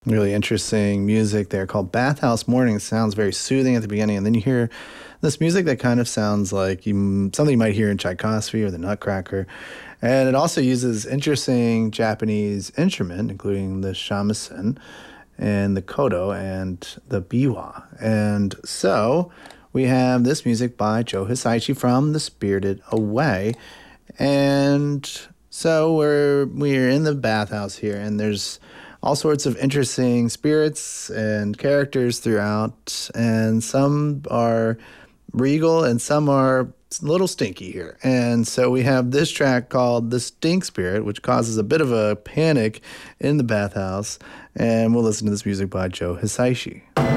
Really interesting music there called Bathhouse Morning. It sounds very soothing at the beginning, and then you hear this music that kind of sounds like something you might hear in Tchaikovsky or the Nutcracker. And it also uses interesting Japanese instrument, including the shamisen and the koto and the biwa. And so we have this music by Joe Hisaishi from The Spirited Away. And so we're in the bathhouse here, and there's all sorts of interesting spirits and characters throughout, and some are regal and some are a little stinky here. And so we have this track called The Stink Spirit, which causes a bit of a panic in the bathhouse, and we'll listen to this music by Joe Hisaishi.